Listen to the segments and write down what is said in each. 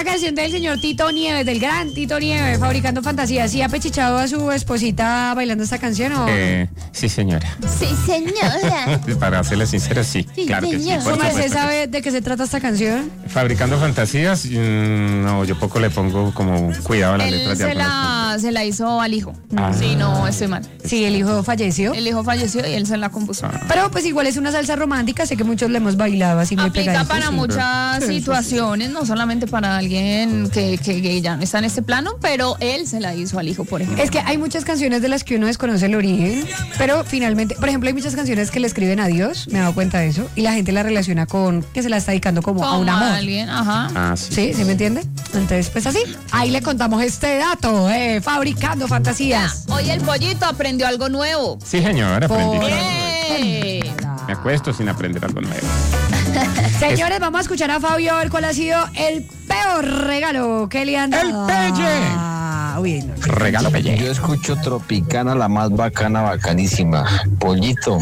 una canción del señor Tito Nieves, del gran Tito Nieves, Fabricando Fantasías. ¿Sí ha pechichado a su esposita bailando esta canción o...? Sí, señora. Sí, señora. Para serle sincero, sí. Sí, claro que sí. señor. por ¿Cómo se supuesto sabe de qué se trata esta canción? que sí. Fabricando Fantasías, no, yo poco le pongo como cuidado a las letras de algunas. Se la hizo al hijo. Ah. Sí, no, estoy mal. Sí, el hijo falleció. El hijo falleció y él se la compuso. Pero pues igual es una salsa romántica, sé que muchos le hemos bailado así muy Aplica pegaditos. para Sí. muchas situaciones, no solamente para alguien que ya no está en este plano, pero él se la hizo al hijo, por ejemplo. Es que hay muchas canciones de las que uno desconoce el origen, pero finalmente, por ejemplo, hay muchas canciones que le escriben a Dios, me he dado cuenta de eso, y la gente la relaciona con que se la está dedicando como a un Como amor. alguien, ajá. Ah, sí. ¿Sí? ¿Sí me entiende? Entonces, pues así. Ahí le contamos este dato, Fabricando Fantasías. Hoy el pollito aprendió algo nuevo. Sí, señora, aprendí. Por- Me acuesto sin aprender algo nuevo. Señores, vamos a escuchar a Fabio a ver cuál ha sido el peor regalo que le han dado. ¡El pelle! Uy, no. Regalo pelle. Yo escucho Tropicana, la más bacana, bacanísima. Pollito,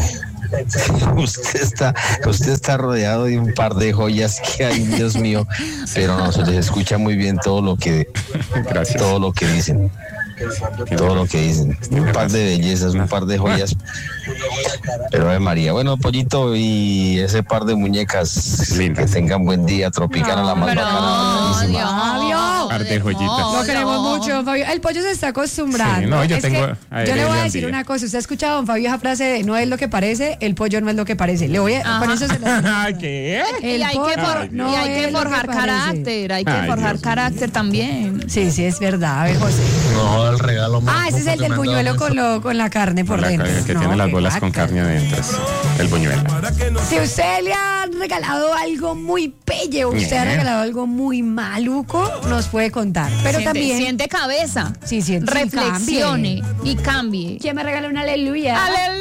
usted está rodeado de un par de joyas que hay, Dios mío, pero no, se les escucha muy bien todo lo que Gracias. todo lo que dicen. Todo lo que dicen. Un par de bellezas, un par de joyas. Pero Ave María. Bueno, Pollito, y ese par de muñecas, Lindas. que tengan buen día. Tropicana, la más Pero, bacana, bacanísima. Dios, Fabio. Par de joyitas. Lo queremos mucho, Fabio. El pollo se está acostumbrando. Sí, no, yo Es tengo que a yo le voy Heredia a al decir día. una cosa. Usted ha escuchado a don Fabio esa frase de no es lo que parece, el pollo no es lo que parece. Le voy a, con eso se lo ¿Qué? El y hay pollo que, no y hay que es lo que forjar parece. carácter, hay que Ay, forjar Dios carácter también. Sí, sí, es verdad, a ver, José. No, el regalo más. Ah, ese es el del buñuelo con la carne por La dentro. que No, tiene las qué bolas con vaca. carne adentro. Sí. El buñuelo. Si usted le ha regalado algo muy pelle o usted ha Bien. regalado algo muy maluco, nos puede contar. Pero también... Siente cabeza, Sí, siente, sí, reflexione y cambie. ¿Quién me regala una aleluya?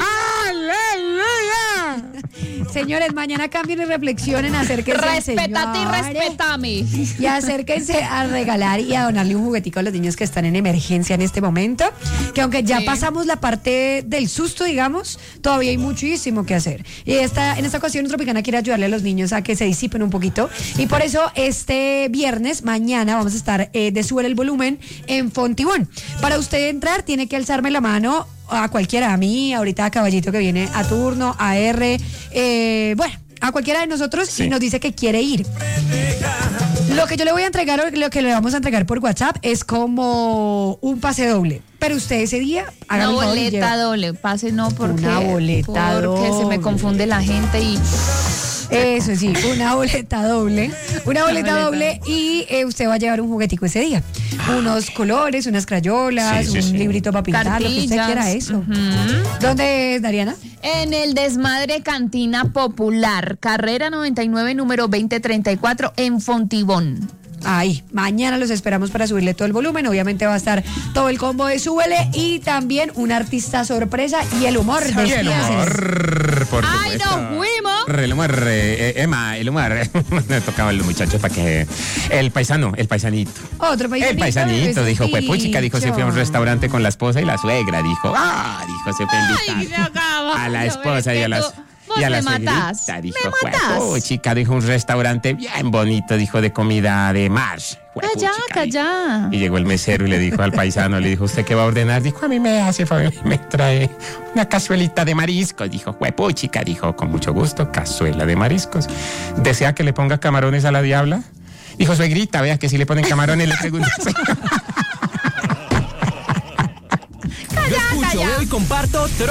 Señores, mañana cambien y reflexionen, acérquense al Respétate y Señor respétame. y acérquense a regalar y a donarle un juguetico a los niños que están en emergencia en este momento, que aunque ya Sí. pasamos la parte del susto, digamos, todavía hay muchísimo que hacer. Y en esta ocasión Tropicana quiere ayudarle a los niños a que se disipen un poquito, y por eso este viernes, mañana, vamos a estar de Sube el Volumen en Fontibón. Para usted entrar tiene que alzarme la mano a cualquiera, a mí, ahorita a Caballito que viene a turno, a R, bueno, a cualquiera de nosotros, Sí. y nos dice que quiere ir. Lo que yo le voy a entregar, o lo que le vamos a entregar por WhatsApp, es como un pase doble. Pero usted ese día, haga Una el favor y boleta lleve. doble, pase no porque, Una boleta porque se me doble. confunde la gente y Eso sí, una boleta doble. Una boleta doble y usted va a llevar un juguetico ese día. Unos colores, unas crayolas, Sí, sí, un sí. librito para pintar, lo que usted cartillas. quiera, eso. Ujú. ¿Dónde es, Dariana? En el Desmadre Cantina Popular, carrera 99, número 2034, en Fontibón. Ahí, mañana los esperamos para subirle todo el volumen. Obviamente va a estar todo el combo de Súbele y también un artista sorpresa y el humor. Y el Despídase. humor, por ¡Ay, supuesto. nos fuimos! El humor, Emma, el humor. Me tocaba a los muchachos para que... El paisanito. Otro paisanito. El paisanito dijo, pues puchica, dijo, se fue a un dicho. restaurante con la esposa y la suegra, dijo, dijo, se fue a invitar a la esposa y a las... Vos Y a la me matás, suegrita, dijo, me matás. chica, dijo, un restaurante bien bonito, dijo, de comida de mar. Calla, calla. Y llegó el mesero y le dijo al paisano, le dijo, ¿usted qué va a ordenar? Dijo, a mí me hace favor, me trae una cazuelita de mariscos. Dijo, chica, dijo, con mucho gusto, cazuela de mariscos. ¿Desea que le ponga camarones a la diabla? Dijo, suegrita, vea que si le ponen camarones le pregunto. Yo escucho, veo y comparto